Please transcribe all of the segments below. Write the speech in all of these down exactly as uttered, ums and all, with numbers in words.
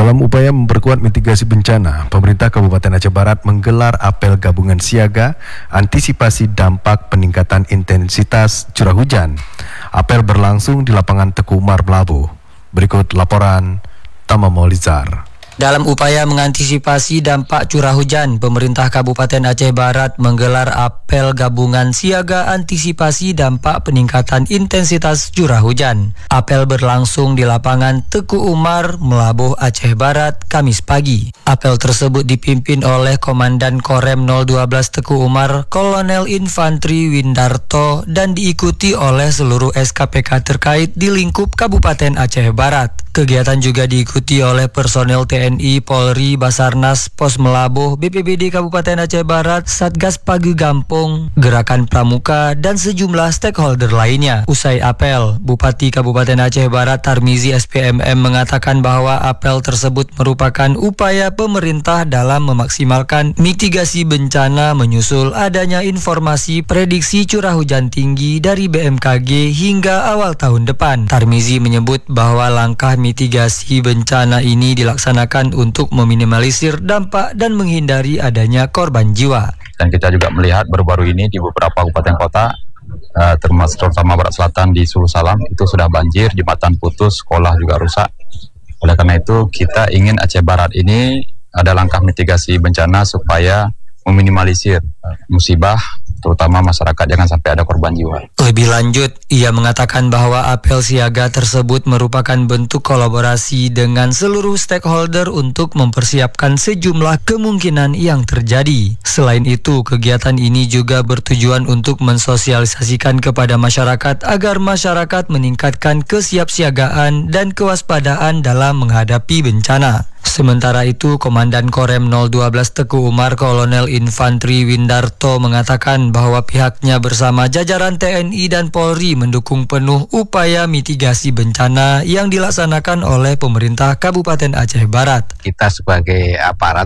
Dalam upaya memperkuat mitigasi bencana, pemerintah Kabupaten Aceh Barat menggelar apel gabungan siaga antisipasi dampak peningkatan intensitas curah hujan. Apel berlangsung di lapangan Teku Umar Melabuh. Berikut laporan Tama Maulizar. Dalam upaya mengantisipasi dampak curah hujan, pemerintah Kabupaten Aceh Barat menggelar apel gabungan siaga antisipasi dampak peningkatan intensitas curah hujan. Apel berlangsung di lapangan Teku Umar, Melabuh, Aceh Barat, Kamis pagi. Apel tersebut dipimpin oleh Komandan Korem nol satu dua Teku Umar, Kolonel Infantri Windarto, dan diikuti oleh seluruh S K P K terkait di lingkup Kabupaten Aceh Barat. Kegiatan juga diikuti oleh personel T N I, Polri, Basarnas, Pos Melabuh, B P B D Kabupaten Aceh Barat, Satgas Pagi Gampung, Gerakan Pramuka, dan sejumlah stakeholder lainnya. Usai apel, Bupati Kabupaten Aceh Barat Tarmizi S P M M mengatakan bahwa apel tersebut merupakan upaya pemerintah dalam memaksimalkan mitigasi bencana menyusul adanya informasi prediksi curah hujan tinggi dari B M K G hingga awal tahun depan. Tarmizi menyebut bahwa langkah mitigasi bencana ini dilaksanakan untuk meminimalisir dampak dan menghindari adanya korban jiwa. Dan kita juga melihat baru-baru ini di beberapa kabupaten kota, uh, termasuk terutama Barat Selatan di Sulu Salam, itu sudah banjir, jembatan putus, sekolah juga rusak. Oleh karena itu kita ingin Aceh Barat ini ada langkah mitigasi bencana supaya meminimalisir uh, musibah, terutama masyarakat jangan sampai ada korban jiwa. Lebih lanjut, ia mengatakan bahwa apel siaga tersebut merupakan bentuk kolaborasi dengan seluruh stakeholder untuk mempersiapkan sejumlah kemungkinan yang terjadi. Selain itu, kegiatan ini juga bertujuan untuk mensosialisasikan kepada masyarakat agar masyarakat meningkatkan kesiapsiagaan dan kewaspadaan dalam menghadapi bencana. Sementara itu, Komandan Korem nol satu dua Teku Umar, Kolonel Infantri Windarto mengatakan bahwa pihaknya bersama jajaran T N I dan Polri mendukung penuh upaya mitigasi bencana yang dilaksanakan oleh pemerintah Kabupaten Aceh Barat. Kita sebagai aparat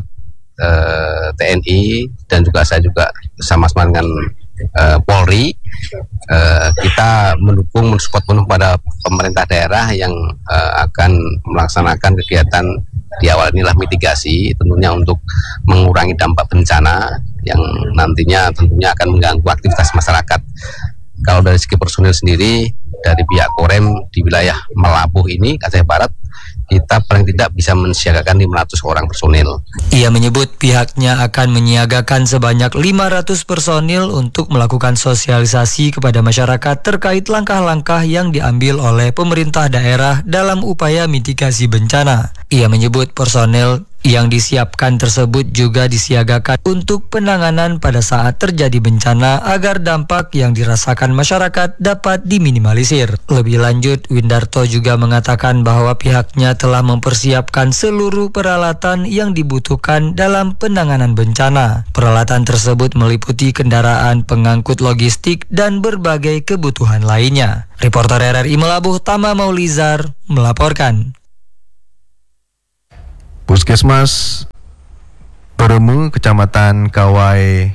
eh, T N I dan juga saya juga bersama-sama dengan eh, Polri, eh, kita mendukung, mensupport penuh pada pemerintah daerah yang eh, akan melaksanakan kegiatan di awal inilah mitigasi, tentunya untuk mengurangi dampak bencana yang nantinya tentunya akan mengganggu aktivitas masyarakat. Kalau dari segi personil sendiri, dari pihak Korem di wilayah Melabuh ini, Aceh Barat, kita paling tidak bisa mensiagakan lima ratus orang personil. Ia menyebut pihaknya akan menyiagakan sebanyak lima ratus personil untuk melakukan sosialisasi kepada masyarakat terkait langkah-langkah yang diambil oleh pemerintah daerah dalam upaya mitigasi bencana. Ia menyebut personil yang disiapkan tersebut juga disiagakan untuk penanganan pada saat terjadi bencana agar dampak yang dirasakan masyarakat dapat diminimalisir. Lebih lanjut, Windarto juga mengatakan bahwa pihaknya telah mempersiapkan seluruh peralatan yang dibutuhkan dalam penanganan bencana. Peralatan tersebut meliputi kendaraan pengangkut logistik dan berbagai kebutuhan lainnya. Reporter R R I Melabuh, Tama Maulizar, melaporkan. Puskesmas Peremu, Kecamatan Kawai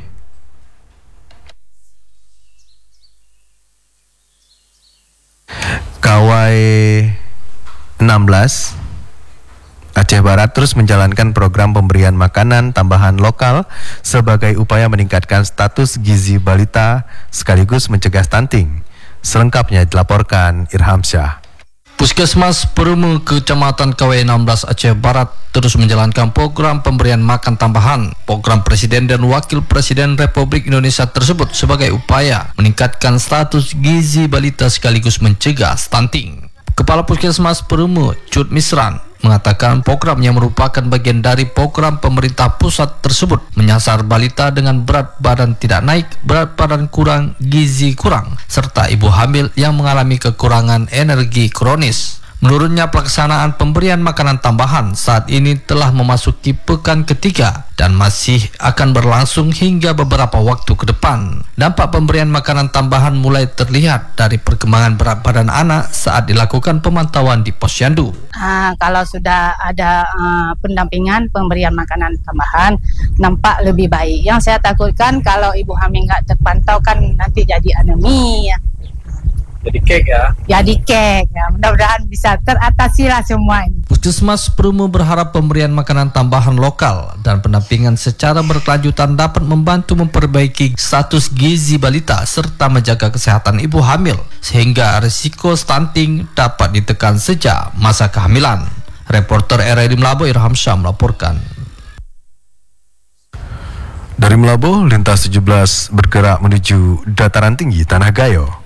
Kawai enam belas Aceh Barat terus menjalankan program pemberian makanan tambahan lokal sebagai upaya meningkatkan status gizi balita sekaligus mencegah stunting. Selengkapnya dilaporkan Irham Syah. Puskesmas Peremu, Kecamatan Kawai enam belas Aceh Barat terus menjalankan program pemberian makan tambahan. Program Presiden dan Wakil Presiden Republik Indonesia tersebut sebagai upaya meningkatkan status gizi balita sekaligus mencegah stunting. Kepala Puskesmas Peremu, Cut Misran, mengatakan program yang merupakan bagian dari program pemerintah pusat tersebut menyasar balita dengan berat badan tidak naik, berat badan kurang, gizi kurang, serta ibu hamil yang mengalami kekurangan energi kronis. Menurutnya, pelaksanaan pemberian makanan tambahan saat ini telah memasuki pekan ketiga dan masih akan berlangsung hingga beberapa waktu ke depan. Dampak pemberian makanan tambahan mulai terlihat dari perkembangan berat badan anak saat dilakukan pemantauan di Posyandu. Uh, kalau sudah ada uh, pendampingan pemberian makanan tambahan, nampak lebih baik. Yang saya takutkan kalau ibu hamil nggak terpantau kan nanti jadi anemia. Jadi kek ya? Jadi kek ya, mudah-mudahan bisa teratasi lah semua ini. Puskesmas Perumu berharap pemberian makanan tambahan lokal dan pendampingan secara berkelanjutan dapat membantu memperbaiki status gizi balita serta menjaga kesehatan ibu hamil sehingga risiko stunting dapat ditekan sejak masa kehamilan. Reporter R R I Melabo Irham Syah melaporkan. Dari Melabo, lintas tujuh belas bergerak menuju dataran tinggi Tanah Gayo.